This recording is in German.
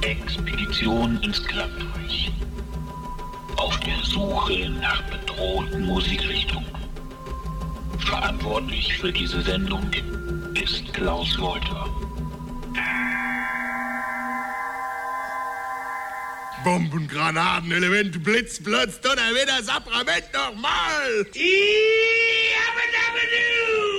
Expedition ins Klappreich. Auf der Suche nach bedrohten Musikrichtungen. Verantwortlich für diese Sendung ist Klaus Wolter. Bomben, Granaten, Elemente, Blitz, Blitz, Donnerwetter, Saprament nochmal! Yabba-dabba-doo!